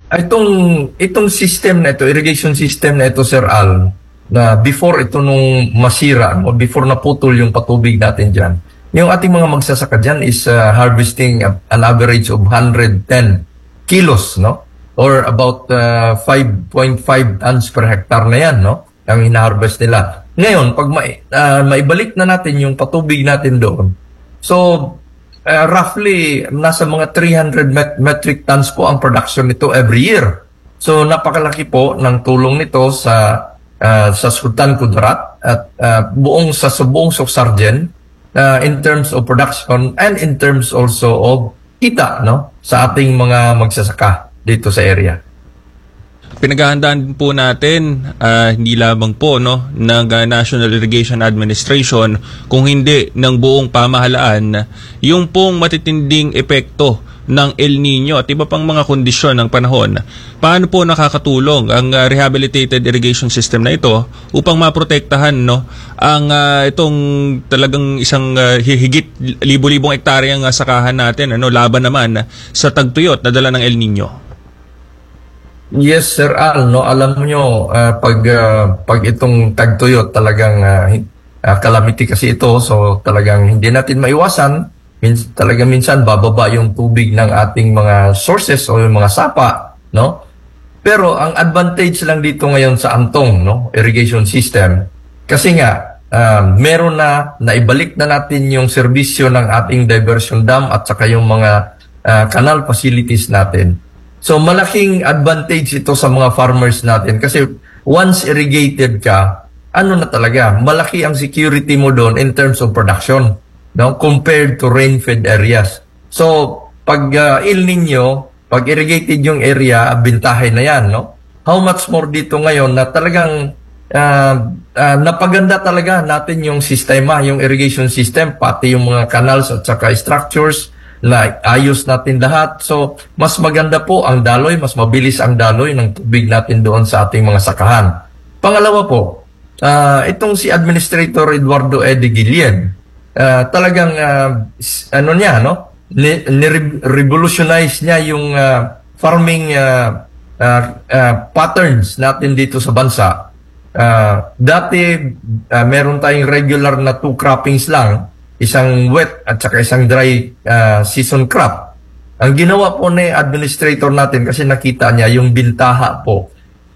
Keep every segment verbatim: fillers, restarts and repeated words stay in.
Itong, itong system na ito, irrigation system na ito, Sir Al, na before ito nung masira, o before naputol yung patubig natin dyan, yung ating mga magsasaka dyan is uh, harvesting an average of one hundred ten kilos, no? Or about uh, five point five tons per hectare na yan, no? Ang ina-harvest nila. Ngayon, pag ma uh, maibalik na natin yung patubig natin doon, so uh, roughly nasa mga three hundred met metric tons po ang production nito every year. So napakalaki po ng tulong nito sa uh, sa Sultan Kudarat at uh, buong sa, sa buong Sorsogon uh, in terms of production and in terms also of kita, no, sa ating mga magsasaka dito sa area. Pinaghahandaan po natin, uh, hindi lamang po no, ng uh, National Irrigation Administration, kung hindi ng buong pamahalaan, yung pong matitinding epekto ng El Nino at iba pang mga kondisyon ng panahon. Paano po nakakatulong ang uh, rehabilitated irrigation system na ito upang maprotektahan no, ang uh, itong talagang isang uh, higit libo-libong ektaryang uh, sakahan natin, ano, laban naman sa tagtuyot na dala ng El Nino? Yes, Sir Al, no, alam nyo, uh, pag, uh, pag itong tagtuyot talagang uh, uh, calamity kasi ito, so talagang hindi natin maiwasan, min talaga minsan bababa yung tubig ng ating mga sources o yung mga sapa, no? Pero ang advantage lang dito ngayon sa Antong, no, irrigation system, kasi nga, uh, meron na, naibalik na natin yung serbisyo ng ating diversion dam at saka yung mga uh, canal facilities natin. So malaking advantage ito sa mga farmers natin kasi once irrigated ka, ano na talaga, malaki ang security mo doon in terms of production, no, compared to rain-fed areas. So pag uh, El Nino, pag irrigated yung area, bintahe na yan, no? How much more dito ngayon na talagang uh, uh, napaganda talaga natin yung sistema, yung irrigation system, pati yung mga canals at saka structures, like, ayos natin lahat. So, mas maganda po ang daloy, mas mabilis ang daloy ng tubig natin doon sa ating mga sakahan. Pangalawa po, uh, itong si Administrator Eduardo Eddie Guillen, uh, talagang, uh, ano niya, no? Ni-revolutionize niya yung uh, farming uh, uh, uh, patterns natin dito sa bansa. Uh, dati, uh, meron tayong regular na two croppings lang, isang wet at saka isang dry uh, season crop. Ang ginawa po ni administrator natin kasi nakita niya yung bintaha po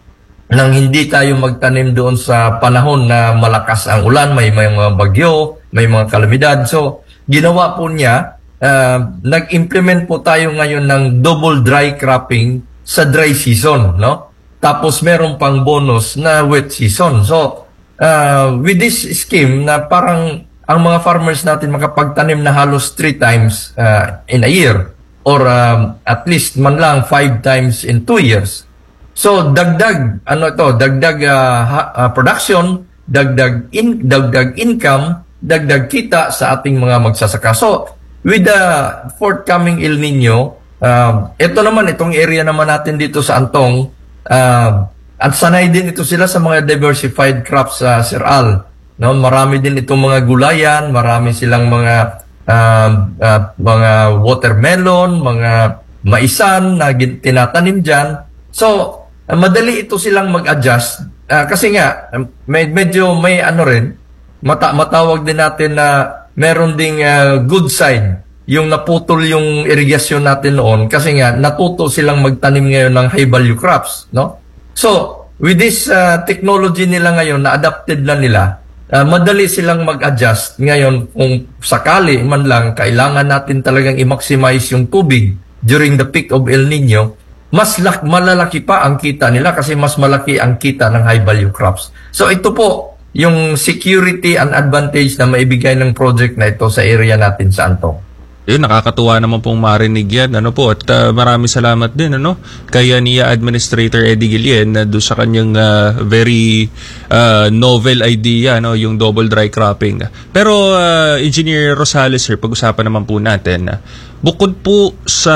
nang hindi tayo magtanim doon sa panahon na malakas ang ulan, may, may mga bagyo, may mga kalamidad. So, ginawa po niya, uh, nag-implement po tayo ngayon ng double dry cropping sa dry season, no? Tapos meron pang bonus na wet season. So, uh, with this scheme na parang ang mga farmers natin makapagtanim na halos three times uh, in a year or um, at least man lang five times in two years. So dagdag ano ito, dagdag uh, uh, production, dagdag in dagdag income, dagdag kita sa ating mga magsasaka. So with the forthcoming El Nino, uh, ito naman itong area naman natin dito sa Antong, uh, at sanay din ito sila sa mga diversified crops, uh, Sir Al. No, marami din itong mga gulayan, marami silang mga uh, uh, mga watermelon, mga maisan na tinatanim diyan. So, uh, madali ito silang mag-adjust uh, kasi nga may, medyo may ano rin, mata matawag din natin na meron ding uh, good side yung naputol yung irigasyon natin noon kasi nga natuto silang magtanim ngayon ng high value crops, no? So, with this uh, technology nila ngayon na adapted na nila, Uh, madali silang mag-adjust. Ngayon, kung sakali man lang, kailangan natin talagang i-maximize yung tubig during the peak of El Nino, mas malalaki pa ang kita nila kasi mas malaki ang kita ng high-value crops. So ito po, yung security and advantage na maibigay ng project na ito sa area natin sa Antong. Yun, nakakatuwa naman pong marinig yan. Ano po, at uh, maraming salamat din ano, kay N I A Administrator Eddie Guillen na uh, doon sa kanyang uh, very uh, novel idea, no, yung double dry cropping. Pero uh, Engineer Rosales, sir, pag-usapan naman po natin, uh, bukod po sa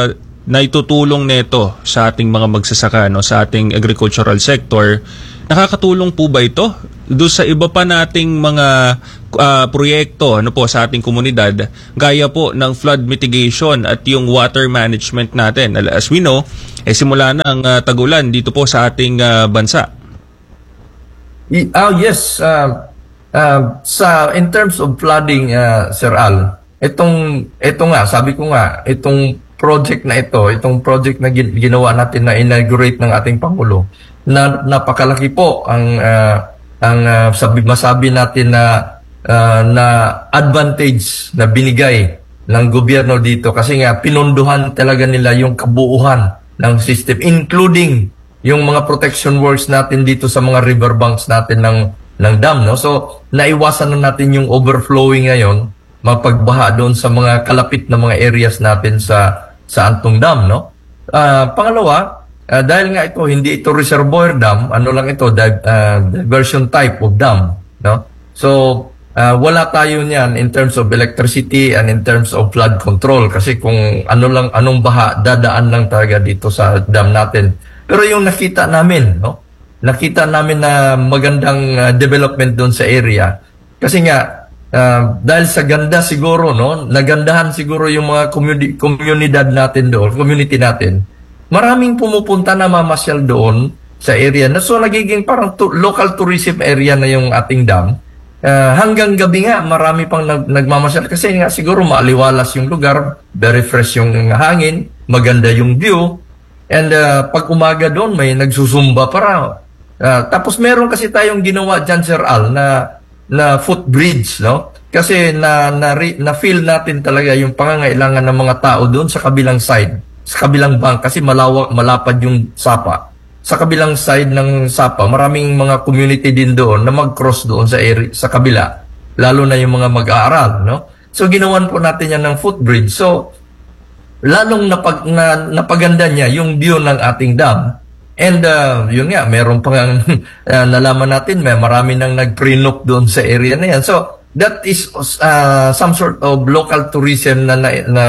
naitutulong nito sa ating mga magsasaka, no, sa ating agricultural sector, nakakatulong po ba ito do sa iba pa nating mga uh, proyekto ano po sa ating komunidad gaya po ng flood mitigation at yung water management natin. As we know, eh, simula na ang uh, tagulan dito po sa ating uh, bansa. Oh yes, uh, uh, sa in terms of flooding, uh, Sir Al, itong ito nga, sabi ko nga, itong project na ito, itong project na gin- ginawa natin na inaugurate ng ating Pangulo, na napakalaki po ang uh, ang uh, sabi, masabi natin na uh, na advantage na binigay ng gobyerno dito kasi nga pinunduhan talaga nila yung kabuuan ng system, including yung mga protection works natin dito sa mga riverbanks natin ng ng dam, no? So naiwasan na natin yung overflowing ngayon, mapagbaha doon sa mga kalapit na mga areas natin sa sa Antong Dam, no? Uh, pangalawa, Uh, dahil nga ito, hindi ito reservoir dam, ano lang ito, di- uh, diversion type of dam, no? So, uh, wala tayo niyan in terms of electricity and in terms of flood control kasi kung ano lang, anong baha, dadaan lang talaga dito sa dam natin. Pero yung nakita namin, no? Nakita namin na magandang uh, development doon sa area. Kasi nga, uh, dahil sa ganda siguro, no? Nagandahan siguro yung mga community, komunidad natin doon, community natin. Maraming pumupunta na mamasyal doon sa area na so nagiging parang to- local tourism area na yung ating dam. Uh, hanggang gabi nga marami pang nag- nagmamasyal kasi nga siguro maaliwalas yung lugar, very fresh yung hangin, maganda yung view. And uh, pag umaga doon may nagsusumba para. Uh, tapos meron kasi tayong ginawa dyan, Sir Al, na na footbridge, no? Kasi na na, na feel natin talaga yung pangangailangan ng mga tao doon sa kabilang side. Sa kabilang bank kasi malawak, malapad yung Sapa. Sa kabilang side ng Sapa, maraming mga community din doon na mag-cross doon sa area, sa kabila. Lalo na yung mga mag-aaral, no? So ginawan po natin yan ng footbridge. So lalong napag, na, napaganda niya yung view ng ating dam. And uh, yun nga, meron pang uh, nalaman natin, may marami nang nag-prenup doon sa area na yan. So that is uh, some sort of local tourism na na, na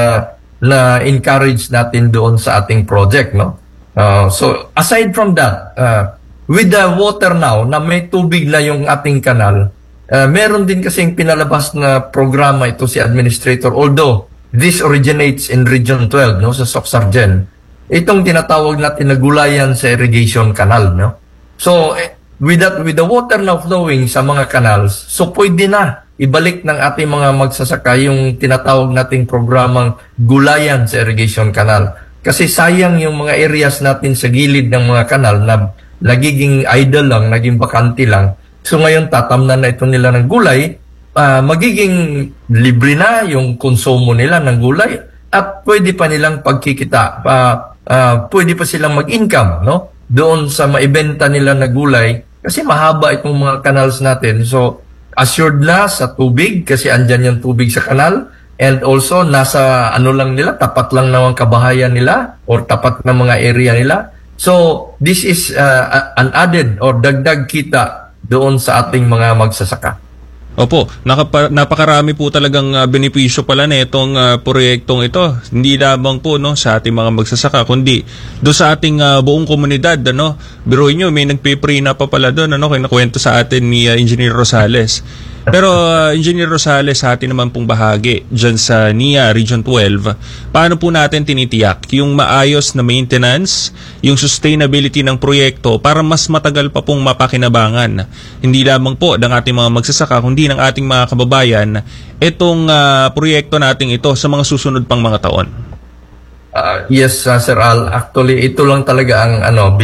na encourage natin doon sa ating project, no? Uh, so aside from that, uh, with the water now na may tubig na yung ating kanal, uh, meron din kasing pinalabas na programa ito si administrator, although this originates in Region twelve, no, sa Soxargen. Itong tinatawag natin na gulayan sa irrigation canal, no? So eh, with that, with the water now flowing sa mga canals, so pwede na ibalik ng ating mga magsasaka yung tinatawag nating programang gulayan sa irrigation canal. Kasi sayang yung mga areas natin sa gilid ng mga kanal na nagiging idle lang, naging bakante lang. So ngayon tatamnan na ito nila ng gulay, uh, magiging libre na yung konsumo nila ng gulay at pwede pa nilang pagkikita, uh, uh, pwede pa silang mag-income, no? Doon sa maibenta nila na gulay kasi mahaba itong mga canals natin. So assured na sa tubig kasi andyan yung tubig sa kanal and also nasa ano lang nila, tapat lang ng kabahayan nila or tapat ng mga area nila. So this is uh, an added or dagdag kita doon sa ating mga magsasaka. Opo, nakapa, napakarami po talagang uh, benepisyo pala na itong uh, proyektong ito. Hindi lamang po no sa ating mga magsasaka kundi do sa ating uh, buong komunidad, ano. Biruin niyo may nagpe-pre na pa pala doon, ano, kinakwento sa atin ni uh, Engineer Rosales. Pero uh, Engineer Rosales, sa atin naman pong bahagi dyan sa N I A Region twelve, paano po natin tinitiyak yung maayos na maintenance, yung sustainability ng proyekto para mas matagal pa pong mapakinabangan. Hindi lamang po ng ating mga magsasaka, kundi ng ating mga kababayan, itong uh, proyekto nating ito sa mga susunod pang mga taon. Uh, yes, uh, Sir Al, actually ito lang talaga ang ano